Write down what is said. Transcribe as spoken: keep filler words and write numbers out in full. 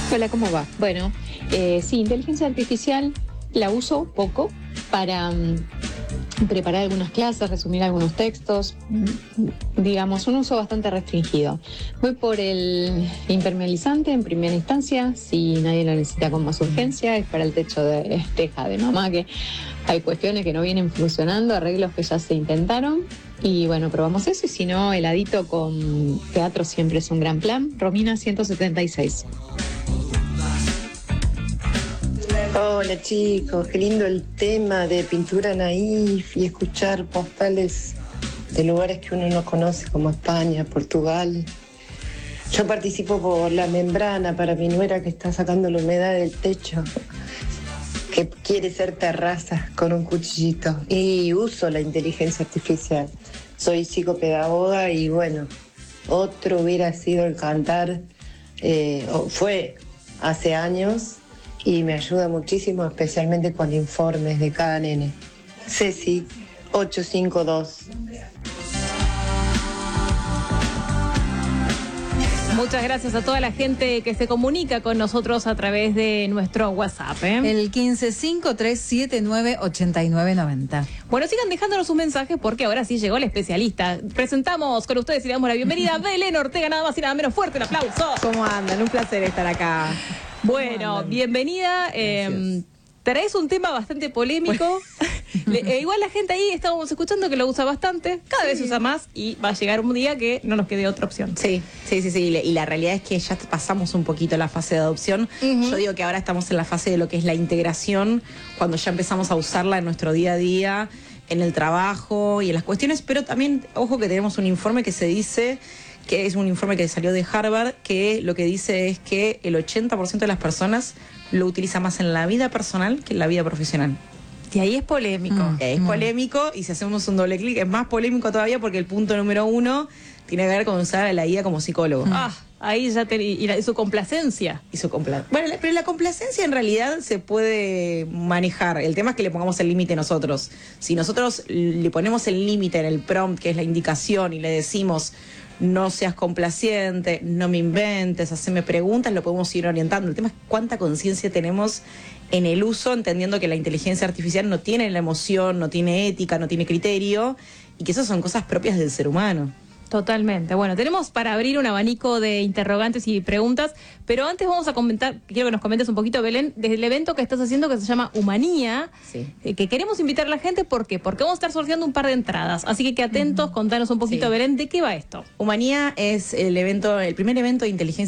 Hola, ¿cómo va? Bueno, eh, sí, inteligencia artificial la uso poco para um, preparar algunas clases, resumir algunos textos, digamos, un uso bastante restringido. Voy por el impermeabilizante en primera instancia, si nadie lo necesita con más urgencia, es para el techo de teja de mamá, que hay cuestiones que no vienen funcionando, arreglos que ya se intentaron. Y bueno, probamos eso, y si no, heladito con teatro siempre es un gran plan. Romina ciento setenta y seis. Hola chicos, qué lindo el tema de pintura naif y escuchar postales de lugares que uno no conoce como España, Portugal. Yo participo por la membrana para mi nuera que está sacando la humedad del techo, que quiere ser terraza con un cuchillito, y uso la inteligencia artificial. Soy psicopedagoga y bueno, otro hubiera sido el cantar, eh, fue hace años, y me ayuda muchísimo, especialmente con informes de cada nene. Ceci, ochocientos cincuenta y dos. Muchas gracias a toda la gente que se comunica con nosotros a través de nuestro WhatsApp, ¿eh? El quince cinco tres siete nueve ocho nueve nueve cero. Bueno, sigan dejándonos sus mensajes porque ahora sí llegó el especialista. Presentamos con ustedes y le damos la bienvenida a Belén Ortega, nada más y nada menos. Fuerte el aplauso. ¿Cómo andan? Un placer estar acá. Bueno, bienvenida. Eh, traes un tema bastante polémico. Le, eh, igual la gente ahí estábamos escuchando que lo usa bastante, cada sí. vez usa más y va a llegar un día que no nos quede otra opción. Sí, sí, sí, sí. Y, y la realidad es que ya pasamos un poquito la fase de adopción. Uh-huh. Yo digo que ahora estamos en la fase de lo que es la integración, cuando ya empezamos a usarla en nuestro día a día, en el trabajo y en las cuestiones, pero también, ojo que tenemos un informe que se dice, que es un informe que salió de Harvard, que lo que dice es que el ochenta por ciento de las personas lo utiliza más en la vida personal que en la vida profesional. Y ahí es polémico. Mm, es mm. polémico, y si hacemos un doble clic es más polémico todavía, porque el punto número uno tiene que ver con usar a la I A como psicólogo. Mm. Ah, ahí ya te, y, la, y su complacencia. Y su compla bueno, la, pero la complacencia en realidad se puede manejar. El tema es que le pongamos el límite nosotros. Si nosotros le ponemos el límite en el prompt, que es la indicación, y le decimos: no seas complaciente, no me inventes, haceme preguntas, lo podemos ir orientando. El tema es cuánta conciencia tenemos en el uso, entendiendo que la inteligencia artificial no tiene la emoción, no tiene ética, no tiene criterio, y que esas son cosas propias del ser humano. Totalmente. Bueno, tenemos para abrir un abanico de interrogantes y preguntas, pero antes vamos a comentar, quiero que nos comentes un poquito, Belén, del evento que estás haciendo que se llama Humanía, sí. eh, que queremos invitar a la gente. ¿Por qué? Porque vamos a estar sorteando un par de entradas, así que que atentos, uh-huh. contanos un poquito, sí. Belén, ¿de qué va esto? Humanía es el evento, el primer evento de inteligencia